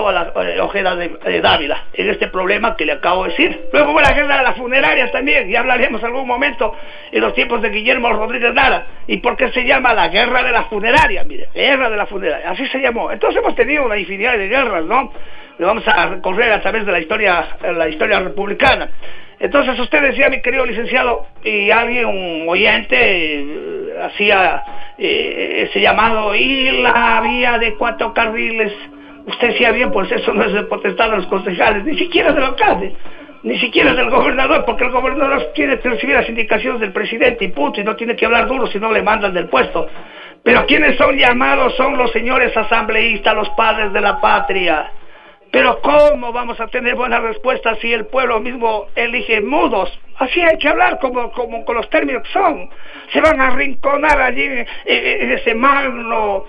a la Ojeda de Dávila en este problema que le acabo de decir. Luego hubo la guerra de las funerarias también, ya hablaremos en algún momento en los tiempos de Guillermo Rodríguez Lara. ¿Y por qué se llama la guerra de las funerarias? Mire, guerra de las funerarias, así se llamó. Entonces hemos tenido una infinidad de guerras, ¿no? Lo vamos a recorrer a través de la historia republicana. Entonces usted decía, mi querido licenciado, y alguien, un oyente, hacía ese llamado, y la vía de 4 carriles, usted decía bien, pues eso no es de potestad de los concejales, ni siquiera del alcalde, ni siquiera del gobernador, porque el gobernador tiene que recibir las indicaciones del presidente y punto, y no tiene que hablar duro si no le mandan del puesto. Pero quienes son llamados son los señores asambleístas, los padres de la patria. Pero ¿cómo vamos a tener buenas respuestas si el pueblo mismo elige mudos? Así hay que hablar como con los términos que son. Se van a arrinconar allí en ese magno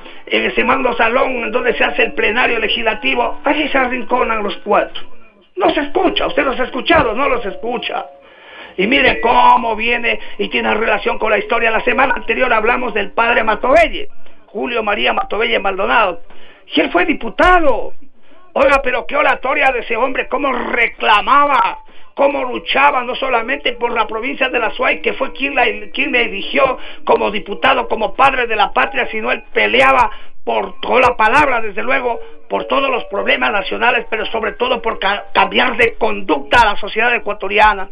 salón donde se hace el plenario legislativo. Allí se arrinconan los 4. No se escucha, usted los ha escuchado, no los escucha. Y mire cómo viene y tiene relación con la historia. La semana anterior hablamos del padre Matovelle, Julio María Matovelle Maldonado, y él fue diputado. Oiga, pero qué oratoria de ese hombre, cómo reclamaba, cómo luchaba no solamente por la provincia de la Suay, que fue quien le eligió como diputado, como padre de la patria, sino él peleaba por toda la palabra, desde luego, por todos los problemas nacionales, pero sobre todo por cambiar de conducta a la sociedad ecuatoriana.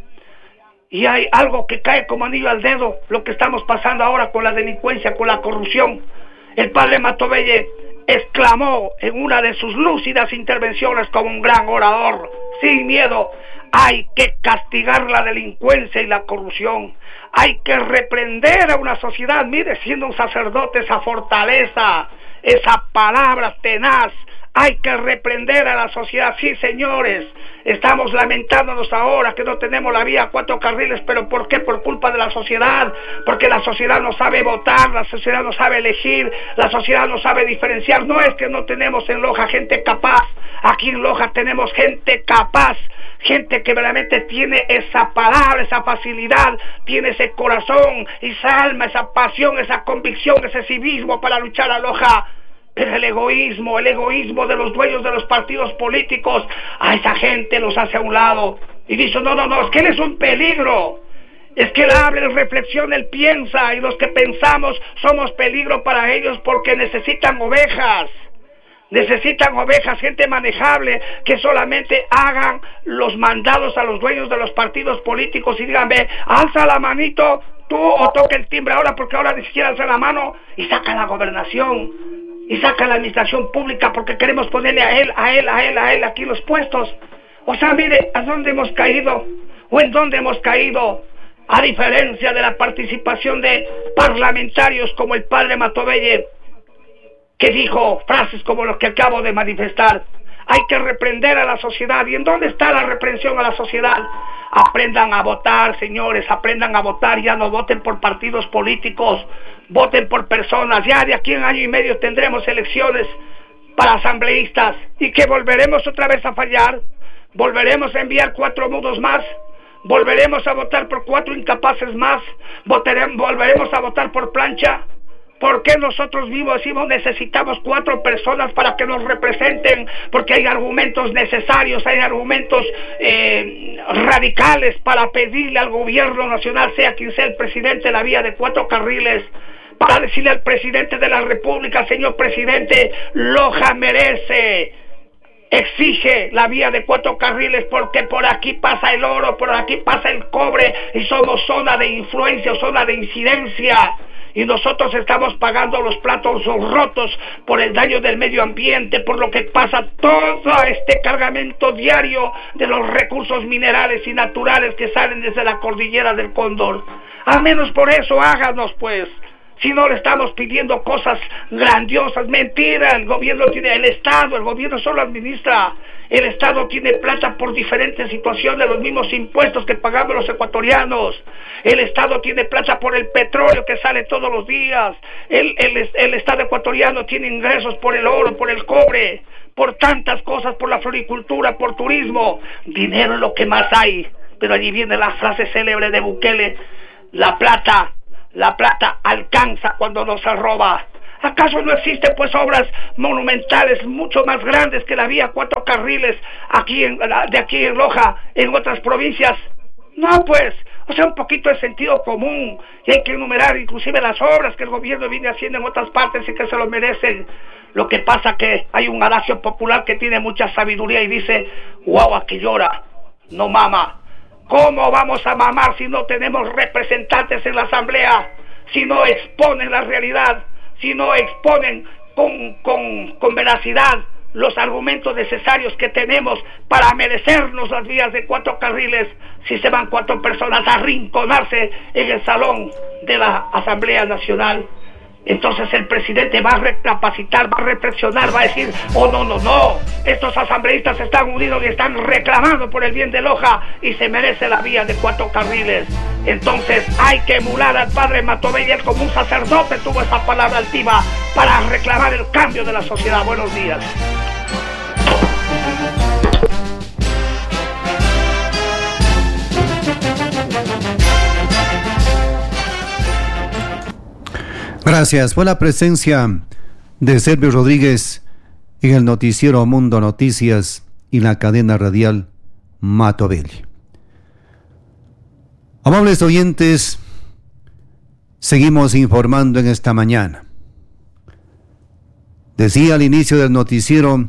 Y hay algo que cae como anillo al dedo, lo que estamos pasando ahora con la delincuencia, con la corrupción. El padre Matovelle exclamó en una de sus lúcidas intervenciones como un gran orador, sin miedo: hay que castigar la delincuencia y la corrupción, hay que reprender a una sociedad. Mire, siendo un sacerdote, esa fortaleza, esa palabra tenaz, hay que reprender a la sociedad. Sí, señores, estamos lamentándonos ahora que no tenemos la vía 4 carriles, pero ¿por qué? Por culpa de la sociedad, porque la sociedad no sabe votar, la sociedad no sabe elegir, la sociedad no sabe diferenciar. No es que no tenemos en Loja gente capaz, aquí en Loja tenemos gente capaz, gente que realmente tiene esa palabra, esa facilidad, tiene ese corazón, esa alma, esa pasión, esa convicción, ese civismo para luchar a Loja. Pero el egoísmo de los dueños de los partidos políticos, a esa gente los hace a un lado. Y dice, no, es que él es un peligro. Es que él habla, él reflexiona, él piensa, y los que pensamos somos peligro para ellos porque necesitan ovejas. Necesitan ovejas, gente manejable, que solamente hagan los mandados a los dueños de los partidos políticos y digan, ve, alza la manito tú o toca el timbre ahora, porque ahora ni siquiera alza la mano, y saca la gobernación. Y saca la administración pública porque queremos ponerle a él aquí los puestos. O sea, mire, ¿a dónde hemos caído? ¿O en dónde hemos caído? A diferencia de la participación de parlamentarios como el padre Matovelle, que dijo frases como las que acabo de manifestar. Hay que reprender a la sociedad. ¿Y en dónde está la reprensión a la sociedad? Aprendan a votar, señores, aprendan a votar. Ya no voten por partidos políticos, voten por personas. Ya de aquí en año y medio tendremos elecciones para asambleístas. ¿Y que volveremos otra vez a fallar? ¿Volveremos a enviar 4 mudos más? ¿Volveremos a votar por 4 incapaces más? ¿Volveremos a votar por plancha? ¿Por qué nosotros mismos decimos necesitamos 4 personas para que nos representen? Porque hay argumentos necesarios, hay argumentos radicales para pedirle al gobierno nacional, sea quien sea el presidente, la vía de 4 carriles, para decirle al presidente de la República, señor presidente, Loja merece, exige la vía de 4 carriles porque por aquí pasa el oro, por aquí pasa el cobre y somos zona de influencia, zona de incidencia. Y nosotros estamos pagando los platos rotos por el daño del medio ambiente, por lo que pasa todo este cargamento diario de los recursos minerales y naturales que salen desde la cordillera del Cóndor. Al menos por eso háganos, pues. Si no le estamos pidiendo cosas grandiosas, mentira, el gobierno tiene, el gobierno solo administra, el Estado tiene plata por diferentes situaciones, los mismos impuestos que pagamos los ecuatorianos, el Estado tiene plata por el petróleo que sale todos los días, el Estado ecuatoriano tiene ingresos por el oro, por el cobre, por tantas cosas, por la floricultura, por turismo, dinero es lo que más hay, pero allí viene la frase célebre de Bukele, la plata alcanza cuando no se roba. ¿Acaso no existen pues obras monumentales mucho más grandes que la vía 4 carriles de aquí en Loja, en otras provincias? No, pues, o sea, un poquito de sentido común, y hay que enumerar inclusive las obras que el gobierno viene haciendo en otras partes y que se lo merecen. Lo que pasa que hay un adagio popular que tiene mucha sabiduría y dice: guagua que llora no mama. ¿Cómo vamos a mamar si no tenemos representantes en la asamblea? Si no exponen la realidad, si no exponen con veracidad los argumentos necesarios que tenemos para merecernos las vías de 4 carriles, si se van 4 personas a arrinconarse en el salón de la Asamblea Nacional. Entonces el presidente va a recapacitar, va a reflexionar, va a decir: oh, no, estos asambleístas están unidos y están reclamando por el bien de Loja y se merece la vía de 4 carriles. Entonces hay que emular al padre Matovey. Él como un sacerdote tuvo esa palabra altiva para reclamar el cambio de la sociedad. Buenos días. Gracias. Fue la presencia de Servio Rodríguez en el noticiero Mundo Noticias y la cadena radial Matovey. Amables oyentes, seguimos informando en esta mañana. Decía al inicio del noticiero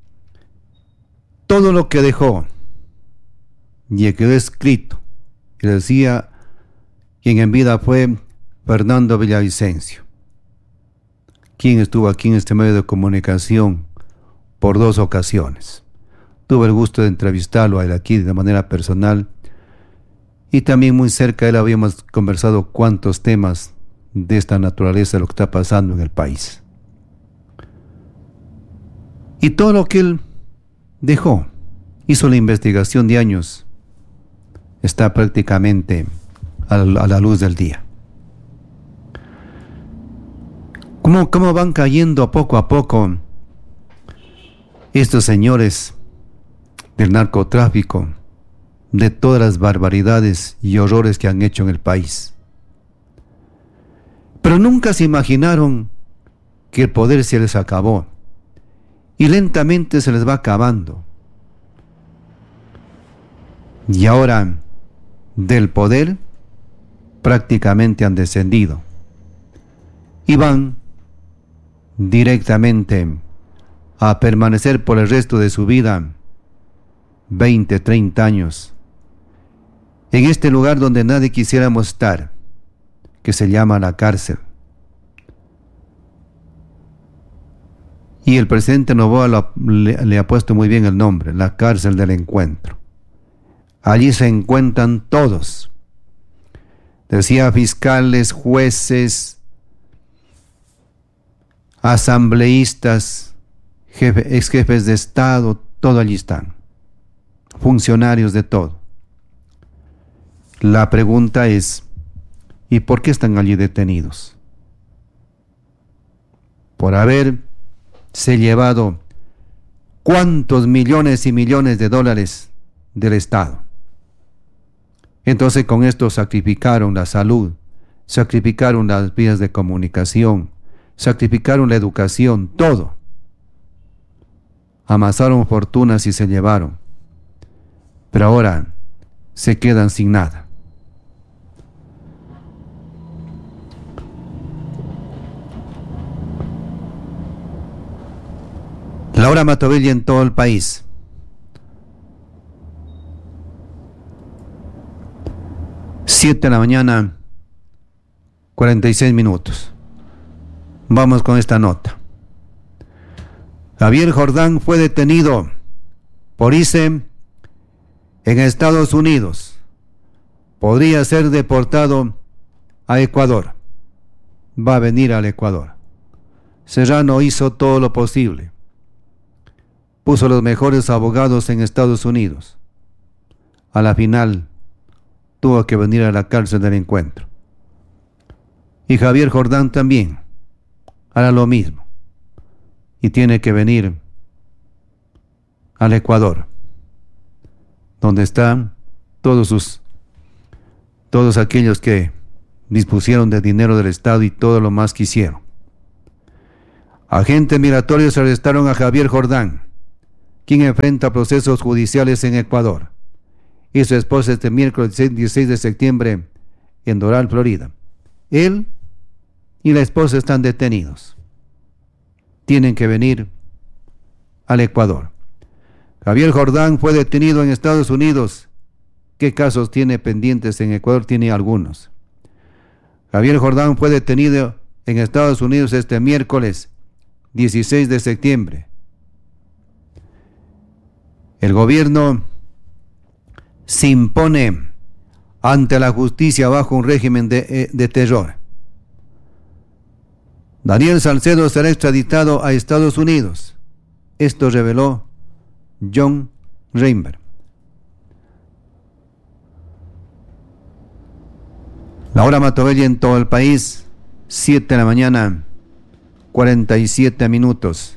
todo lo que dejó y quedó escrito. Y decía quien en vida fue Fernando Villavicencio, quien estuvo aquí en este medio de comunicación por 2 ocasiones. Tuve el gusto de entrevistarlo a él aquí de manera personal y también muy cerca de él habíamos conversado cuantos temas de esta naturaleza, de lo que está pasando en el país. Y todo lo que él dejó, hizo la investigación de años, está prácticamente a la luz del día. ¿Cómo van cayendo poco a poco estos señores del narcotráfico, de todas las barbaridades y horrores que han hecho en el país? Pero nunca se imaginaron que el poder se les acabó y lentamente se les va acabando. Y ahora del poder prácticamente han descendido y van directamente a permanecer por el resto de su vida 20, 30 años en este lugar donde nadie quisiéramos estar, que se llama la cárcel. Y el presidente Noboa le ha puesto muy bien el nombre: la cárcel del encuentro. Allí se encuentran todos, decía, fiscales, jueces, asambleístas, ex jefes de Estado, todo allí están, funcionarios de todo. La pregunta es: ¿y por qué están allí detenidos? Por haberse llevado cuántos millones y millones de dólares del Estado. Entonces con esto sacrificaron la salud, sacrificaron las vías de comunicación, sacrificaron la educación, todo. Amasaron fortunas y se llevaron. Pero ahora se quedan sin nada. Laura Matovey en todo el país. Siete de la mañana, 46 minutos. Vamos con esta nota. Javier Jordán fue detenido por ICE en Estados Unidos. Podría ser deportado a Ecuador. Va a venir al Ecuador. Serrano hizo todo lo posible. Puso los mejores abogados en Estados Unidos. A la final tuvo que venir a la cárcel del encuentro. Y Javier Jordán también hará lo mismo. Y tiene que venir al Ecuador, donde están todos aquellos que dispusieron de dinero del Estado y todo lo más que hicieron. Agentes migratorios arrestaron a Javier Jordán, quien enfrenta procesos judiciales en Ecuador, y su esposa este miércoles 16 de septiembre en Doral, Florida. Él y la esposa están detenidos. Tienen que venir al Ecuador. Javier Jordán fue detenido en Estados Unidos. ¿Qué casos tiene pendientes en Ecuador? Tiene algunos. Javier Jordán fue detenido en Estados Unidos este miércoles 16 de septiembre. El gobierno se impone ante la justicia bajo un régimen de terror. Daniel Salcedo será extraditado a Estados Unidos. Esto reveló John Reinberg. La hora Matobella en todo el país, 7 de la mañana, 47 minutos.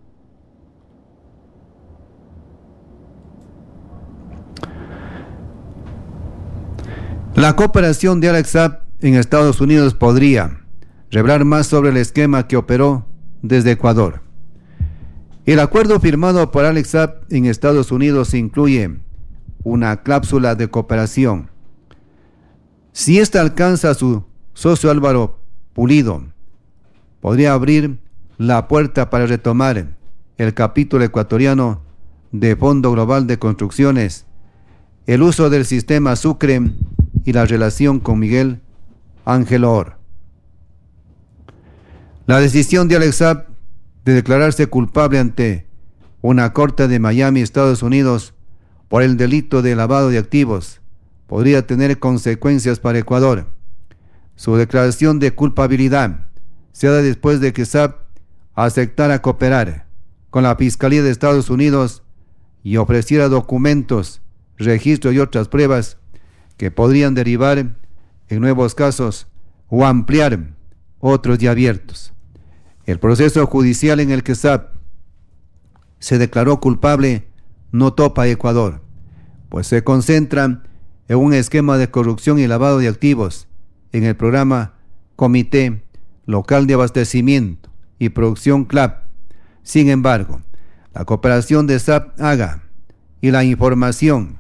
La cooperación de Alex Saab en Estados Unidos podría revelar más sobre el esquema que operó desde Ecuador. El acuerdo firmado por Alex Saab en Estados Unidos incluye una cláusula de cooperación. Si ésta alcanza a su socio Álvaro Pulido, podría abrir la puerta para retomar el capítulo ecuatoriano de Fondo Global de Construcciones, el uso del sistema Sucre y la relación con Miguel Ángel Or. La decisión de Alex Saab de declararse culpable ante una corte de Miami, Estados Unidos, por el delito de lavado de activos, podría tener consecuencias para Ecuador. Su declaración de culpabilidad se da después de que Saab aceptara cooperar con la Fiscalía de Estados Unidos y ofreciera documentos, registros y otras pruebas que podrían derivar en nuevos casos o ampliar otros ya abiertos. El proceso judicial en el que Saab se declaró culpable no topa a Ecuador, pues se concentra en un esquema de corrupción y lavado de activos en el programa Comité Local de Abastecimiento y Producción CLAP. Sin embargo, la cooperación de Saab AGA y la información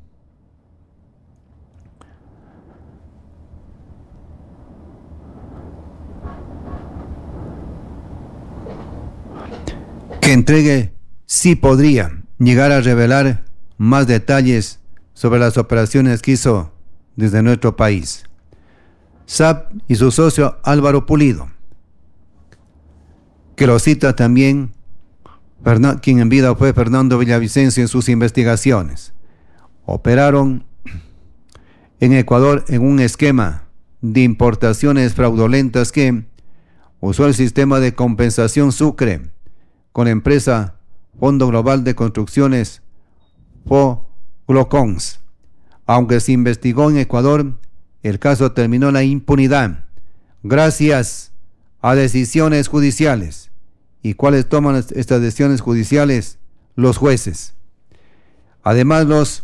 que entregue sí podría llegar a revelar más detalles sobre las operaciones que hizo desde nuestro país. Saab y su socio Álvaro Pulido, que lo cita también quien en vida fue Fernando Villavicencio en sus investigaciones, operaron en Ecuador en un esquema de importaciones fraudulentas que usó el sistema de compensación Sucre con la empresa Fondo Global de Construcciones FOGLOCONS. Aunque se investigó en Ecuador, el caso terminó en la impunidad gracias a decisiones judiciales. ¿Y cuáles toman estas decisiones judiciales? Los jueces. Además, los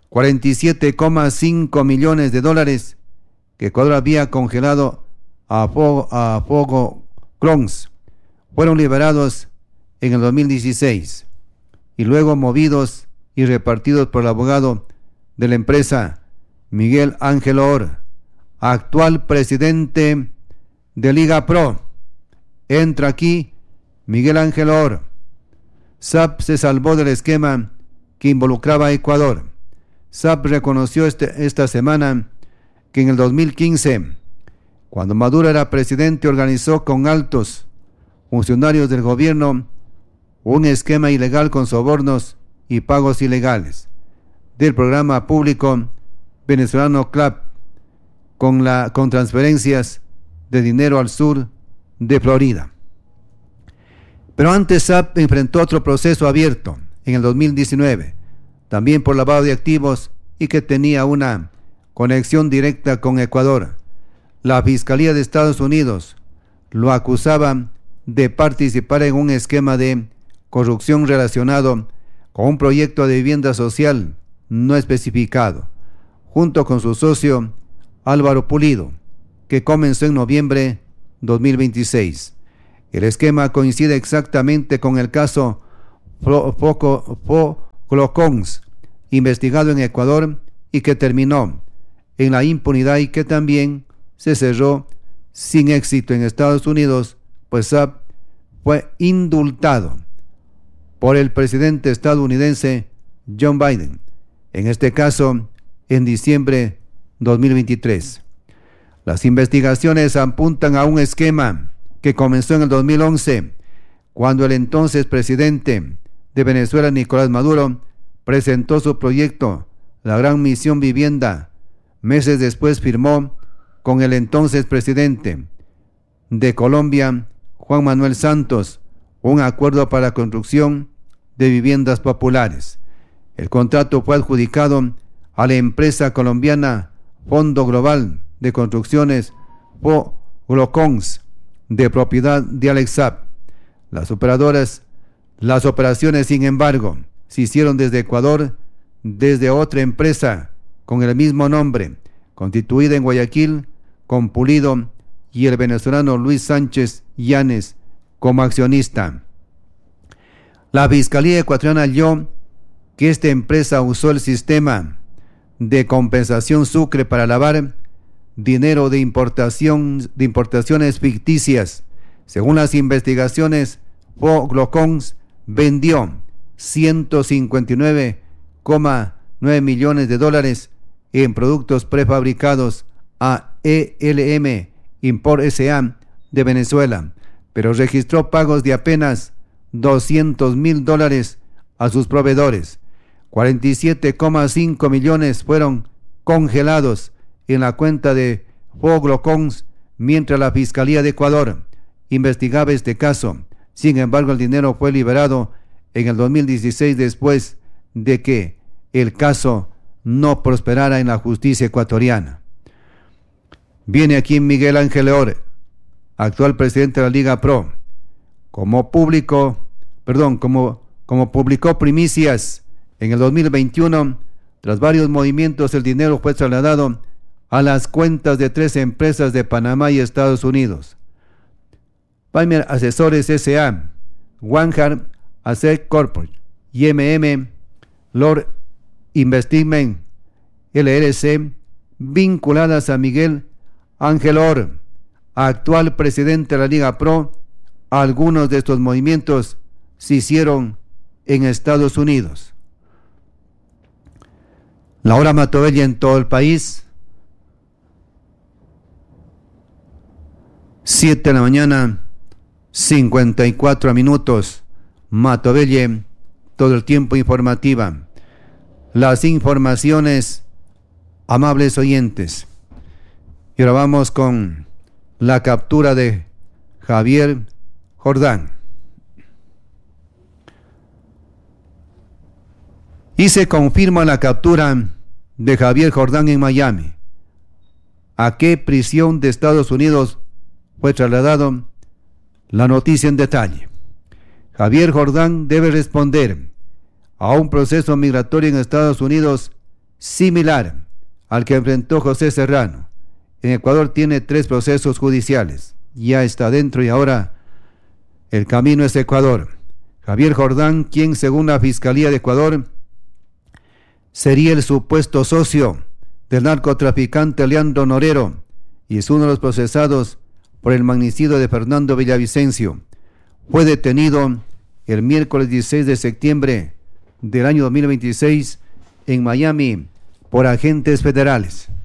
47,5 millones de dólares que Ecuador había congelado a FOGLOCONS fueron liberados en el 2016 y luego movidos y repartidos por el abogado de la empresa Miguel Ángel Or, actual presidente de Liga Pro. Entra aquí Miguel Ángel Or. Saab se salvó del esquema que involucraba a Ecuador. Saab reconoció esta semana que en el 2015, cuando Maduro era presidente, organizó con altos funcionarios del gobierno un esquema ilegal con sobornos y pagos ilegales del programa público venezolano CLAP con transferencias de dinero al sur de Florida. Pero antes Saab enfrentó otro proceso abierto en el 2019, también por lavado de activos y que tenía una conexión directa con Ecuador. La Fiscalía de Estados Unidos lo acusaba de participar en un esquema de corrupción relacionado con un proyecto de vivienda social no especificado, junto con su socio Álvaro Pulido, que comenzó en noviembre 2026. El esquema coincide exactamente con el caso Flocons, investigado en Ecuador y que terminó en la impunidad y que también se cerró sin éxito en Estados Unidos, pues Saab fue indultado por el presidente estadounidense John Biden, en este caso en diciembre 2023. Las investigaciones apuntan a un esquema que comenzó en el 2011, cuando el entonces presidente de Venezuela, Nicolás Maduro, presentó su proyecto, la Gran Misión Vivienda. Meses después firmó con el entonces presidente de Colombia, Juan Manuel Santos, un acuerdo para la construcción de viviendas populares. El contrato fue adjudicado a la empresa colombiana Fondo Global de Construcciones Flocons, de propiedad de Alex Saab. Las operaciones, sin embargo, se hicieron desde Ecuador, desde otra empresa con el mismo nombre, constituida en Guayaquil, con Pulido y el venezolano Luis Sánchez Yanes como accionista. La Fiscalía ecuatoriana halló que esta empresa usó el sistema de compensación Sucre para lavar dinero de importaciones ficticias. Según las investigaciones, Flocons vendió $159,9 millones en productos prefabricados a ELM Import S.A. de Venezuela, pero registró pagos de apenas $200,000 a sus proveedores. 47,5 millones fueron congelados en la cuenta de Flocons mientras la Fiscalía de Ecuador investigaba este caso. Sin embargo, el dinero fue liberado en el 2016 después de que el caso no prosperara en la justicia ecuatoriana. Viene aquí Miguel Ángel Leore, actual presidente de la Liga Pro, como publicó primicias en el 2021. Tras varios movimientos, el dinero fue trasladado a las cuentas de 3 empresas de Panamá y Estados Unidos: Palmer Asesores S.A., Wanhart Asset Corp. y Lord Investment LLC, vinculadas a Miguel Ángel Or, actual presidente de la Liga Pro. Algunos de estos movimientos se hicieron en Estados Unidos. La hora Matobella en todo el país, 7 de la mañana, 54 minutos. Matobelle, todo el tiempo informativa. Las informaciones, amables oyentes. Y ahora vamos con la captura de Javier Jordán. Y se confirma la captura de Javier Jordán en Miami. ¿A qué prisión de Estados Unidos fue trasladado? La noticia en detalle. Javier Jordán debe responder a un proceso migratorio en Estados Unidos similar al que enfrentó José Serrano. En Ecuador tiene 3 procesos judiciales. Ya está dentro y ahora el camino es Ecuador. Javier Jordán, quien según la Fiscalía de Ecuador sería el supuesto socio del narcotraficante Leandro Norero y es uno de los procesados por el magnicidio de Fernando Villavicencio. Fue detenido el miércoles 16 de septiembre del año 2026 en Miami por agentes federales.